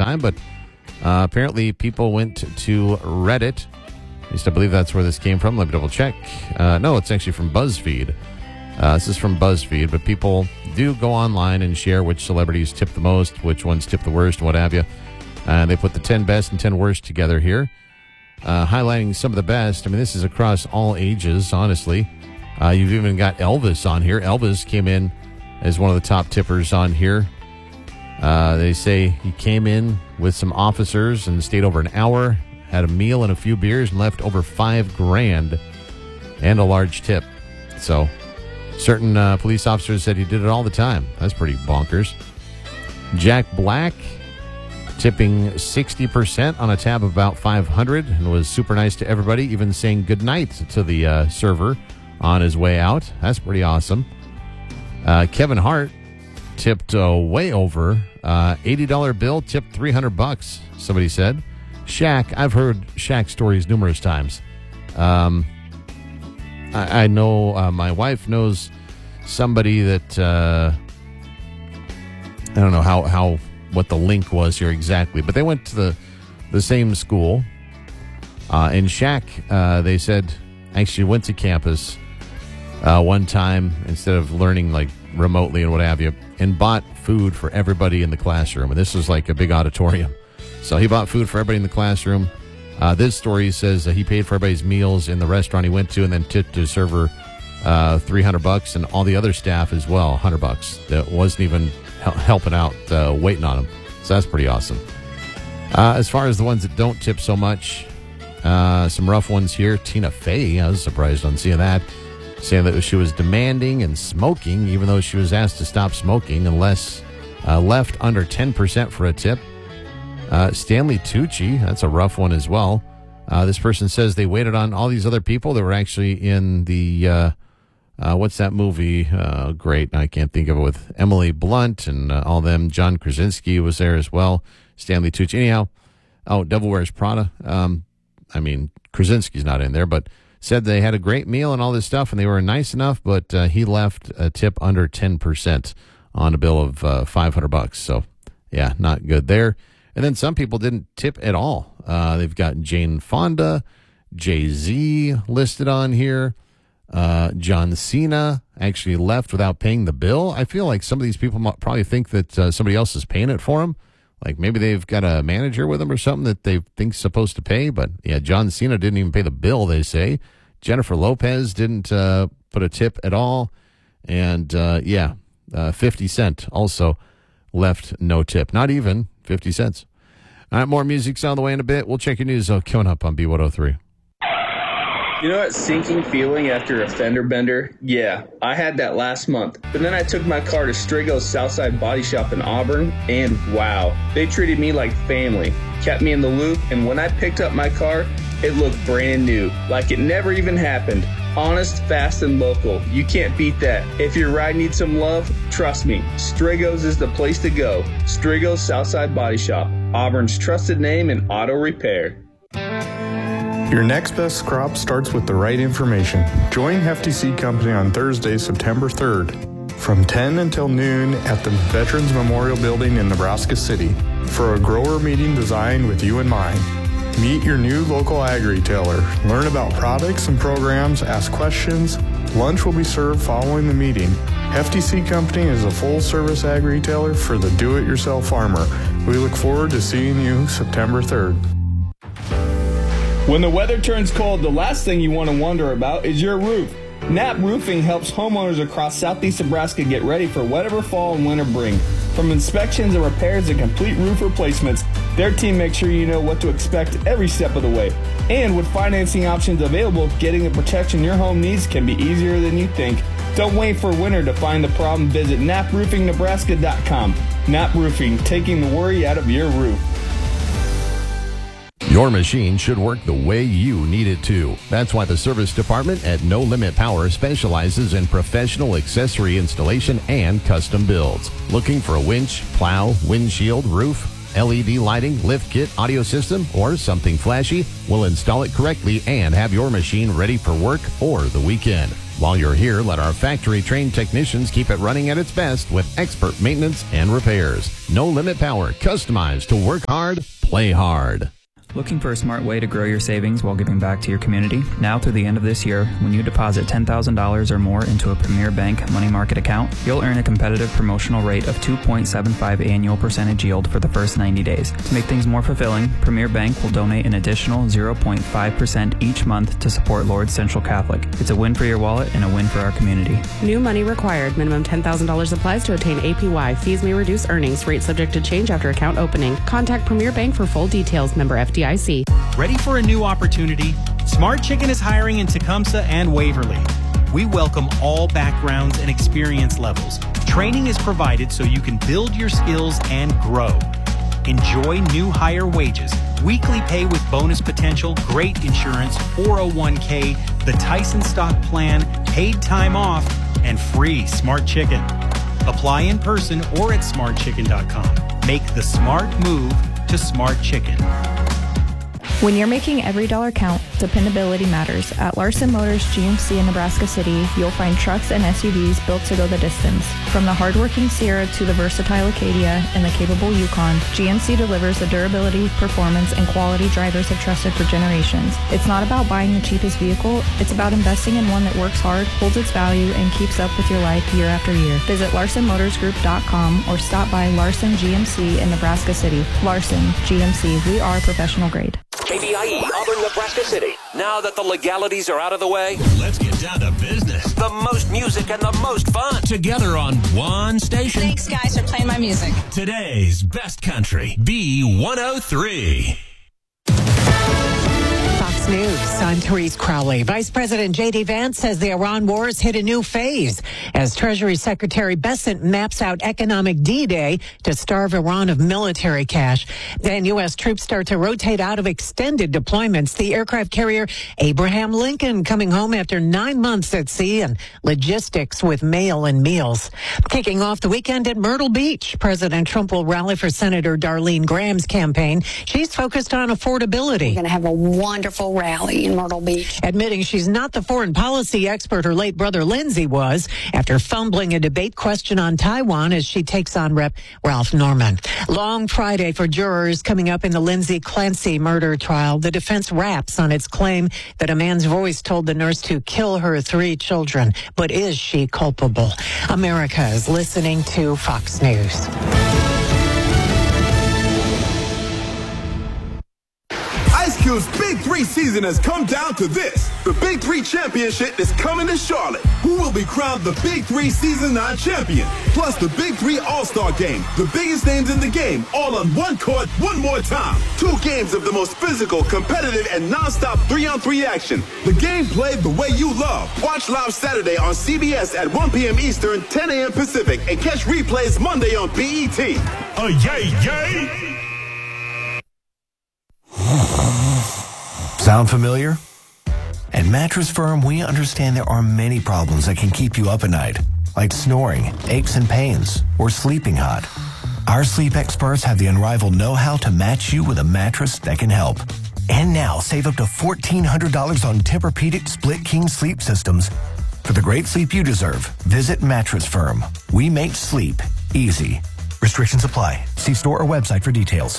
time, but apparently people went to Reddit. At least I believe that's where this came from. Let me double check. No, it's actually from BuzzFeed. This is from BuzzFeed, but people do go online and share which celebrities tip the most, which ones tip the worst, what have you. They put the 10 best and 10 worst together here, highlighting some of the best. I mean, this is across all ages, honestly. You've even got Elvis on here. Elvis came in as one of the top tippers on here. They say he came in with some officers and stayed over an hour, had a meal and a few beers, and left over $5,000 and a large tip. So certain police officers said he did it all the time. That's pretty bonkers. Jack Black tipping 60% on a tab of about $500 and was super nice to everybody, even saying goodnight to the server on his way out. That's pretty awesome. Kevin Hart tipped way over. $80 bill, tipped $300, somebody said. Shaq, I've heard Shaq stories numerous times. I know my wife knows somebody that I don't know how what the link was here exactly, but they went to the same school. And Shaq, they said, actually went to campus one time instead of learning like remotely and what have you, and bought food for everybody in the classroom. And this was like a big auditorium. So he bought food for everybody in the classroom. This story says that he paid for everybody's meals in the restaurant he went to, and then tipped his server $300, and all the other staff as well $100 that wasn't even helping out, waiting on him. So that's pretty awesome. As far as the ones that don't tip so much, some rough ones here. Tina Fey, I was surprised on seeing that, saying that she was demanding and smoking, even though she was asked to stop smoking, unless left under 10% for a tip. Stanley Tucci, that's a rough one as well. This person says they waited on all these other people that were actually in the, what's that movie? Great, I can't think of it, with Emily Blunt and all them. John Krasinski was there as well. Stanley Tucci. Anyhow, Devil Wears Prada. I mean, Krasinski's not in there, but said they had a great meal and all this stuff, and they were nice enough, but he left a tip under 10% on a bill of $500. So, yeah, not good there. And then some people didn't tip at all. They've got Jane Fonda, Jay-Z listed on here. John Cena actually left without paying the bill. I feel like some of these people might probably think that somebody else is paying it for them. Like maybe they've got a manager with them or something that they think's supposed to pay. But yeah, John Cena didn't even pay the bill, they say. Jennifer Lopez didn't put a tip at all. And 50 Cent also left no tip. Not even 50 cents. All right, more music's on the way in a bit. We'll check your news coming up on B103. You know that sinking feeling after a fender bender? Yeah, I had that last month. But then I took my car to Strigo's Southside Body Shop in Auburn, and wow, they treated me like family, kept me in the loop, and when I picked up my car, it looked brand new, like it never even happened. Honest, fast, and local. You can't beat that. If your ride needs some love, trust me, Strigo's is the place to go. Strigo's Southside Body Shop, Auburn's trusted name in auto repair. Your next best crop starts with the right information. Join Hefty Seed Company on Thursday, September 3rd, from 10 until noon at the Veterans Memorial Building in Nebraska City for a grower meeting designed with you in mind. Meet your new local ag retailer. Learn about products and programs, ask questions. Lunch will be served following the meeting. Hefty Seed Company is a full-service ag retailer for the do-it-yourself farmer. We look forward to seeing you September 3rd. When the weather turns cold, the last thing you want to wonder about is your roof. Knapp Roofing helps homeowners across southeast Nebraska get ready for whatever fall and winter bring. From inspections and repairs to complete roof replacements, their team makes sure you know what to expect every step of the way. And with financing options available, getting the protection your home needs can be easier than you think. Don't wait for winter to find the problem. Visit knapproofingnebraska.com. Knapp Roofing, taking the worry out of your roof. Your machine should work the way you need it to. That's why the service department at No Limit Power specializes in professional accessory installation and custom builds. Looking for a winch, plow, windshield, roof, LED lighting, lift kit, audio system, or something flashy? We'll install it correctly and have your machine ready for work or the weekend. While you're here, let our factory-trained technicians keep it running at its best with expert maintenance and repairs. No limit power, customized to work hard, play hard. Looking for a smart way to grow your savings while giving back to your community? Now through the end of this year, when you deposit $10,000 or more into a Premier Bank money market account, you'll earn a competitive promotional rate of 2.75 annual percentage yield for the first 90 days. To make things more fulfilling, Premier Bank will donate an additional 0.5% each month to support Lourdes Central Catholic. It's a win for your wallet and a win for our community. New money required. Minimum $10,000 applies to obtain APY. Fees may reduce earnings. Rate subject to change after account opening. Contact Premier Bank for full details. Member FDIC. Ready for a new opportunity? Smart Chicken is hiring in Tecumseh and Waverly. We welcome all backgrounds and experience levels. Training is provided so you can build your skills and grow. Enjoy new higher wages, weekly pay with bonus potential, great insurance, 401k, the Tyson stock plan, paid time off, and free Smart Chicken. Apply in person or at smartchicken.com. Make the smart move to Smart Chicken. When you're making every dollar count, dependability matters. At Larson Motors GMC in Nebraska City, you'll find trucks and SUVs built to go the distance. From the hardworking Sierra to the versatile Acadia and the capable Yukon, GMC delivers the durability, performance, and quality drivers have trusted for generations. It's not about buying the cheapest vehicle, it's about investing in one that works hard, holds its value, and keeps up with your life year after year. Visit LarsonMotorsGroup.com or stop by Larson GMC in Nebraska City. Larson GMC, we are professional grade. KVIE, Auburn, Nebraska City. Now that the legalities are out of the way, let's get down to business. The most music and the most fun. Together on one station. Thanks, guys, for playing my music. Today's best country, B103. Fox News, I'm Therese Crowley. Vice President J.D. Vance says the Iran war has hit a new phase as Treasury Secretary Bessent maps out economic D-Day to starve Iran of military cash. Then U.S. troops start to rotate out of extended deployments. The aircraft carrier Abraham Lincoln coming home after 9 months at sea, and logistics with mail and meals. Kicking off the weekend at Myrtle Beach, President Trump will rally for Senator Darlene Graham's campaign. She's focused on affordability. We're going to have a wonderful rally in Myrtle Beach. Admitting she's not the foreign policy expert her late brother Lindsey was after fumbling a debate question on Taiwan as she takes on Rep. Ralph Norman. Long Friday for jurors coming up in the Lindsay Clancy murder trial. The defense raps on its claim that a man's voice told the nurse to kill her 3 children. But is she culpable? America is listening to Fox News. Ice Cube's Big 3 season has come down to this. The Big 3 Championship is coming to Charlotte. Who will be crowned the Big 3 Season 9 champion? Plus the Big 3 All-Star Game. The biggest names in the game, all on one court, one more time. 2 games of the most physical, competitive, and non-stop 3-on-3 action. The game played the way you love. Watch live Saturday on CBS at 1 p.m. Eastern, 10 a.m. Pacific, and catch replays Monday on BET. Yay, yay! Sound familiar? At Mattress Firm, we understand there are many problems that can keep you up at night, like snoring, aches and pains, or sleeping hot. Our sleep experts have the unrivaled know-how to match you with a mattress that can help. And now, save up to $1,400 on Tempur-Pedic Split King sleep systems. For the great sleep you deserve, visit Mattress Firm. We make sleep easy. Restrictions apply. See store or website for details.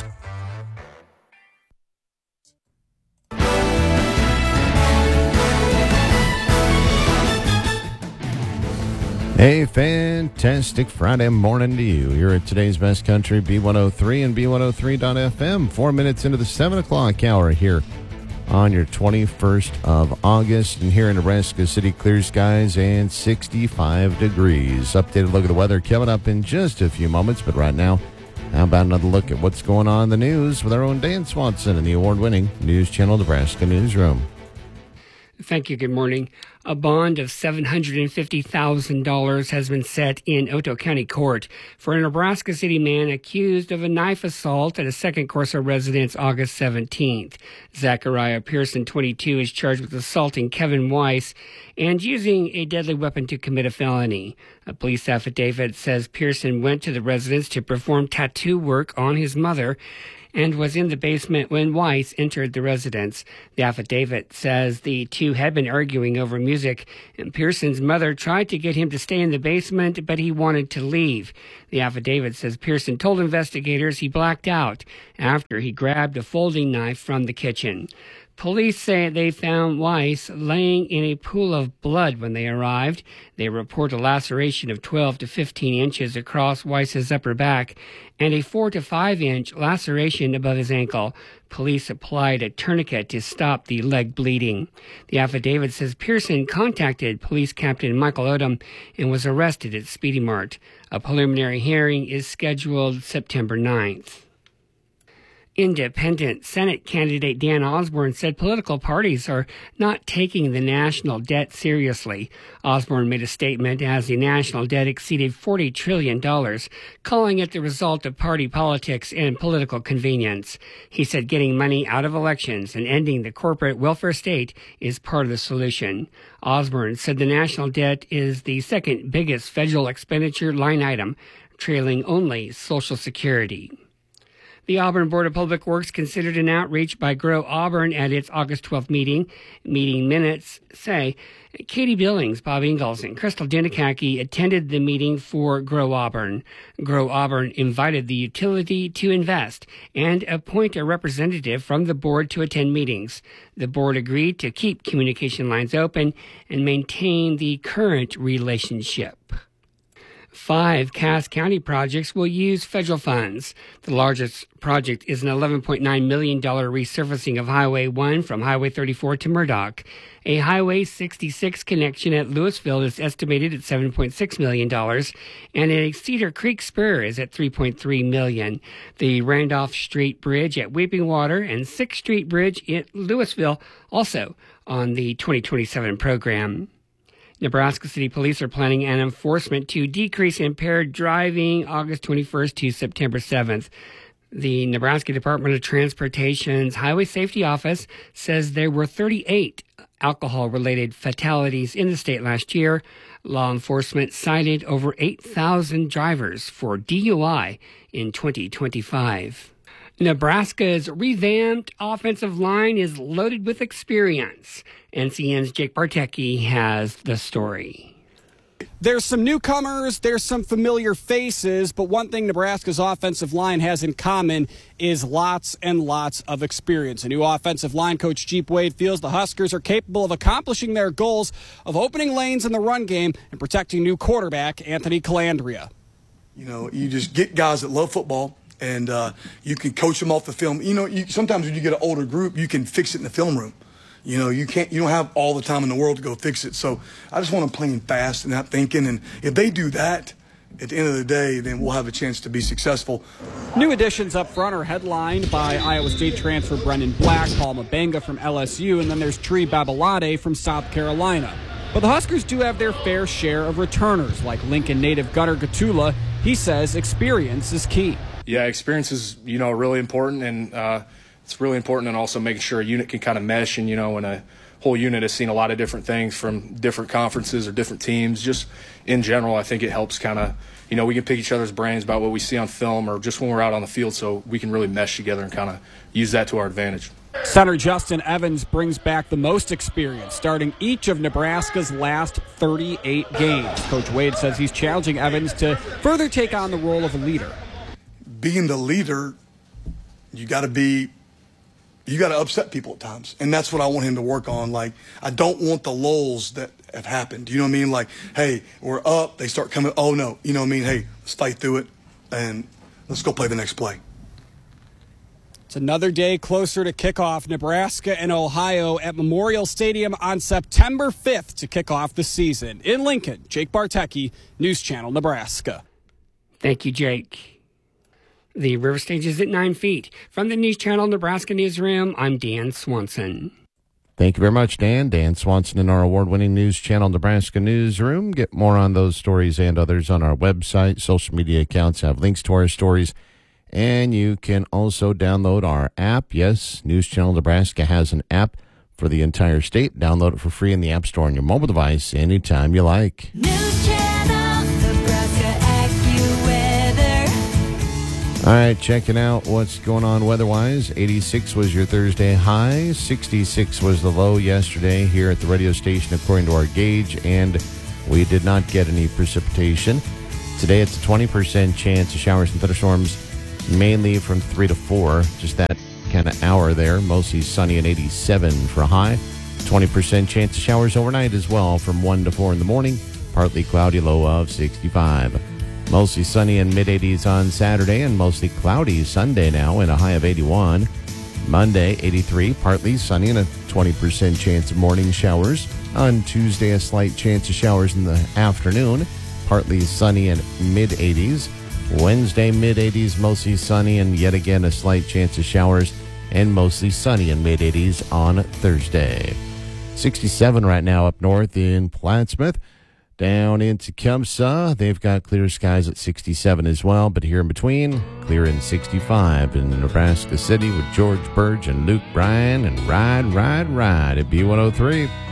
A fantastic Friday morning to you. You're at today's best country, B103 and B103.FM. 4 minutes into the 7 o'clock hour here on your 21st of August. And here in Nebraska City, clear skies and 65 degrees. Updated look at the weather coming up in just a few moments. But right now, how about another look at what's going on in the news with our own Dan Swanson in the award-winning News Channel Nebraska Newsroom. Thank you. Good morning. A bond of $750,000 has been set in Otoe County Court for a Nebraska City man accused of a knife assault at a Second Corso residence August 17th. Zachariah Pearson, 22, is charged with assaulting Kevin Weiss and using a deadly weapon to commit a felony. A police affidavit says Pearson went to the residence to perform tattoo work on his mother and was in the basement when Weiss entered the residence. The affidavit says the two had been arguing over music, and Pearson's mother tried to get him to stay in the basement, but he wanted to leave. The affidavit says Pearson told investigators he blacked out after he grabbed a folding knife from the kitchen. Police say they found Weiss laying in a pool of blood when they arrived. They report a laceration of 12 to 15 inches across Weiss's upper back and a 4 to 5 inch laceration above his ankle. Police applied a tourniquet to stop the leg bleeding. The affidavit says Pearson contacted Police Captain Michael Odom and was arrested at Speedy Mart. A preliminary hearing is scheduled September 9th. Independent Senate candidate Dan Osborne said political parties are not taking the national debt seriously. Osborne made a statement as the national debt exceeded $40 trillion, calling it the result of party politics and political convenience. He said getting money out of elections and ending the corporate welfare state is part of the solution. Osborne said the national debt is the second biggest federal expenditure line item, trailing only Social Security. The Auburn Board of Public Works considered an outreach by Grow Auburn at its August 12th meeting. Meeting minutes say Katie Billings, Bob Ingalls, and Crystal Denikaki attended the meeting for Grow Auburn. Grow Auburn invited the utility to invest and appoint a representative from the board to attend meetings. The board agreed to keep communication lines open and maintain the current relationship. 5 Cass County projects will use federal funds. The largest project is an $11.9 million resurfacing of Highway 1 from Highway 34 to Murdoch. A Highway 66 connection at Louisville is estimated at $7.6 million, and a Cedar Creek spur is at $3.3 million. The Randolph Street Bridge at Weeping Water and 6th Street Bridge at Louisville also on the 2027 program. Nebraska City Police are planning an enforcement to decrease impaired driving August 21st to September 7th. The Nebraska Department of Transportation's Highway Safety Office says there were 38 alcohol-related fatalities in the state last year. Law enforcement cited over 8,000 drivers for DUI in 2025. Nebraska's revamped offensive line is loaded with experience. NCN's Jake Bartecki has the story. There's some newcomers, there's some familiar faces, but one thing Nebraska's offensive line has in common is lots and lots of experience. A new offensive line coach, Jeep Wade, feels the Huskers are capable of accomplishing their goals of opening lanes in the run game and protecting new quarterback Anthony Calandria. You know, you just get guys that love football, and you can coach them off the film. You know, sometimes when you get an older group, you can fix it in the film room. You know, you don't have all the time in the world to go fix it. So I just want them playing fast and not thinking. And if they do that, at the end of the day, then we'll have a chance to be successful. New additions up front are headlined by Iowa State transfer Brendan Black, Paul Mabenga from LSU, and then there's Tree Babalade from South Carolina. But the Huskers do have their fair share of returners, like Lincoln native Gunnar Gatula. He says experience is key. Yeah, experience is, really important, and it's really important, and also making sure a unit can kind of mesh, and, when a whole unit has seen a lot of different things from different conferences or different teams, just in general, I think it helps kind of, we can pick each other's brains about what we see on film or just when we're out on the field, so we can really mesh together and kind of use that to our advantage. Center Justin Evans brings back the most experience, starting each of Nebraska's last 38 games. Coach Wade says he's challenging Evans to further take on the role of a leader. Being the leader, you got to upset people at times. And that's what I want him to work on. Like, I don't want the lulls that have happened. You know what I mean? Like, hey, we're up. They start coming. Oh, no. You know what I mean? Hey, let's fight through it, and let's go play the next play. It's another day closer to kickoff. Nebraska and Ohio at Memorial Stadium on September 5th to kick off the season. In Lincoln, Jake Bartecki, News Channel, Nebraska. Thank you, Jake. The river stage is at 9 feet. From the News Channel Nebraska Newsroom, I'm Dan Swanson. Thank you very much, Dan. Dan Swanson in our award-winning News Channel Nebraska Newsroom. Get more on those stories and others on our website. Social media accounts have links to our stories. And you can also download our app. Yes, News Channel Nebraska has an app for the entire state. Download it for free in the App Store on your mobile device anytime you like. News Channel Nebraska AccuWeather. All right, checking out what's going on weather-wise. 86 was your Thursday high. 66 was the low yesterday here at the radio station, according to our gauge, and we did not get any precipitation. Today, it's a 20% chance of showers and thunderstorms, mainly from 3 to 4, just that kind of hour there. Mostly sunny and 87 for a high. 20% chance of showers overnight as well from 1 to 4 in the morning. Partly cloudy, low of 65. Mostly sunny and mid-80s on Saturday and mostly cloudy Sunday now and a high of 81. Monday, 83, partly sunny and a 20% chance of morning showers. On Tuesday, a slight chance of showers in the afternoon, partly sunny and mid-80s. Wednesday, mid-80s, mostly sunny and yet again a slight chance of showers and mostly sunny and mid-80s on Thursday. 67 right now up north in Plattsmouth. Down in Tecumseh, they've got clear skies at 67 as well, but here in between, clear in 65 in Nebraska City with George Burge and Luke Bryan and Ride at B103.